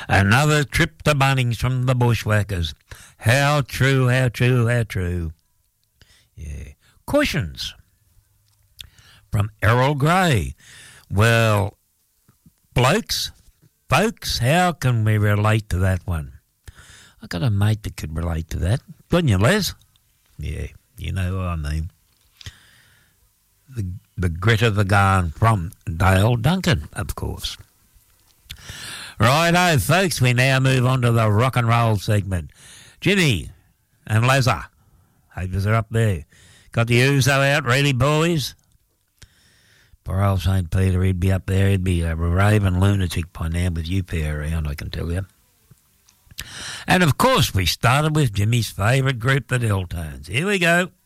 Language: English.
Another trip to Bunnings from the Bushwhackers. How true, how true, how true. Yeah. Cushions from Errol Grey. Well, folks, how can we relate to that one? I got a mate that could relate to that. Couldn't you, Les? Yeah, you know what I mean. The Greta the Garn from Dale Duncan, of course. Righto, folks, we now move on to the rock and roll segment. Jimmy and Lazar, hope they're up there. Got the Ouzo out, ready, boys? Poor old St. Peter, he'd be up there. He'd be a raving lunatic by now with you pair around, I can tell you. And, of course, we started with Jimmy's favourite group, the Deltones. Here we go.